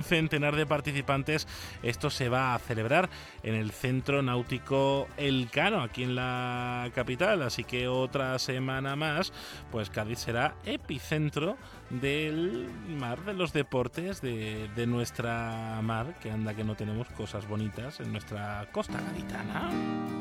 centenar de participantes. Esto se va a celebrar en el Centro Náutico Elcano, aquí en la capital, así que otra semana más, pues Cádiz será epicentro del mar, de los deportes, de nuestra mar, que anda que no tenemos cosas bonitas en nuestra costa gaditana.